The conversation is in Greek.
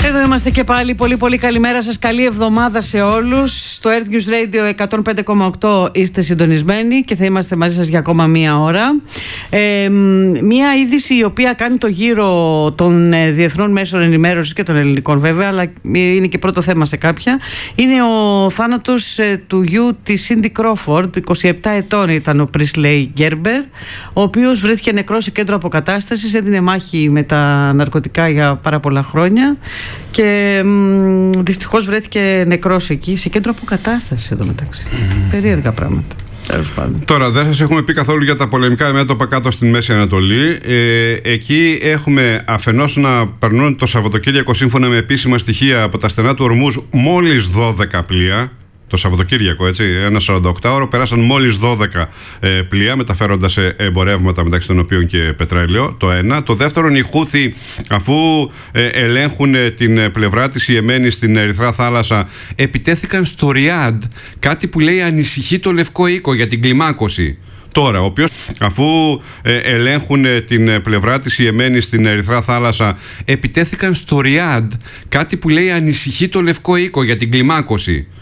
Εδώ είμαστε και πάλι. Πολύ πολύ καλημέρα σας. Καλή εβδομάδα σε όλους. Στο Earth News Radio 105,8 είστε συντονισμένοι και θα είμαστε μαζί σας για ακόμα μία ώρα. Μία είδηση η οποία κάνει το γύρο των διεθνών μέσων ενημέρωσης και των ελληνικών βέβαια, αλλά είναι και πρώτο θέμα σε κάποια, είναι ο θάνατος του γιου της Cindy Crawford. 27 ετών ήταν ο Presley Gerber, ο οποίος βρέθηκε νεκρός σε κέντρο αποκατάστασης. Έδινε μάχη με τα ναρκωτικά για πάρα πολλά χρόνια και δυστυχώς βρέθηκε νεκρός εκεί, σε κέντρο αποκατάστασης εντωμεταξύ. Περίεργα πράγματα. Τώρα δεν σας έχουμε πει καθόλου για τα πολεμικά μέτωπα κάτω στην Μέση Ανατολή. Εκεί έχουμε αφενός να περνούν το Σαββατοκύριακο, σύμφωνα με επίσημα στοιχεία από τα στενά του Ορμούζ, μόλις 12 πλοία. Το Σαββατοκύριακο, έτσι, ένα 48ωρο, περάσαν μόλις 12 πλοία, μεταφέροντας εμπορεύματα μεταξύ των οποίων και πετρέλαιο, το ένα. Το δεύτερο, οι Χούθι, αφού ελέγχουν την πλευρά της Ιεμένη στην Ερυθρά Θάλασσα, επιτέθηκαν στο Ριάντ, κάτι που λέει ανησυχεί το Λευκό Οίκο για την κλιμάκωση. Τώρα, ο οποίος, αφού ελέγχουν την πλευρά της Ιεμένη στην Ερυθρά Θάλασσα, επιτέθηκαν στο Ριάντ, κάτι που λέει ανησυχεί το Λευκό Οίκο για την κλιμάκωση.